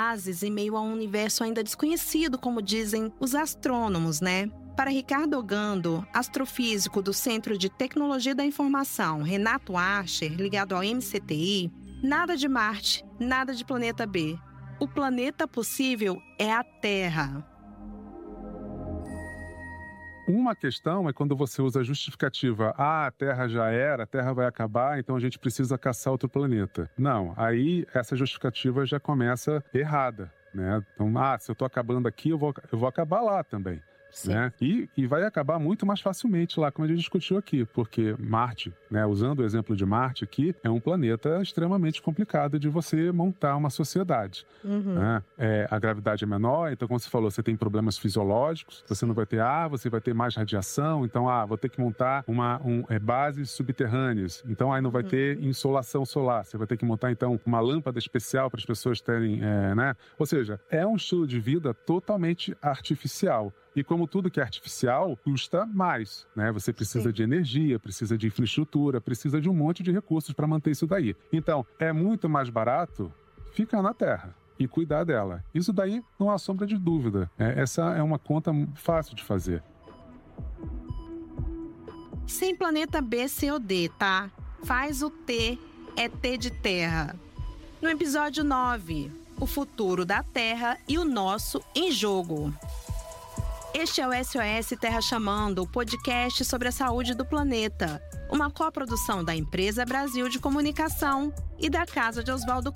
oásis em meio a um universo ainda desconhecido, como dizem os astrônomos, né? Para Ricardo Ogando, astrofísico do Centro de Tecnologia da Informação, Renato Archer, ligado ao MCTI, nada de Marte, nada de planeta B. O planeta possível é a Terra. Uma questão é quando você usa a justificativa, a Terra já era, a Terra vai acabar, então a gente precisa caçar outro planeta. Não, aí essa justificativa já começa errada, né? Então, se eu estou acabando aqui, eu vou acabar lá também. Né? E vai acabar muito mais facilmente lá, como a gente discutiu aqui, porque Marte, né, usando o exemplo de Marte aqui, é um planeta extremamente complicado de você montar uma sociedade. Né? A gravidade é menor, então como você falou, você tem problemas fisiológicos, você não vai ter ar, você vai ter mais radiação, então vou ter que montar bases subterrâneas, então aí não vai ter insolação solar, você vai ter que montar então uma lâmpada especial para as pessoas terem, né? Ou seja, é um estilo de vida totalmente artificial. E como tudo que é artificial, custa mais, né? Você precisa de energia, precisa de infraestrutura, precisa de um monte de recursos para manter isso daí. Então, é muito mais barato ficar na Terra e cuidar dela. Isso daí não há sombra de dúvida. Essa é uma conta fácil de fazer. Sem planeta B, C ou D, tá? Faz o T, é T de Terra. No episódio 9, o futuro da Terra e o nosso em jogo. Este é o SOS Terra Chamando, o podcast sobre a saúde do planeta. Uma coprodução da Empresa Brasil de Comunicação e da Casa de Oswaldo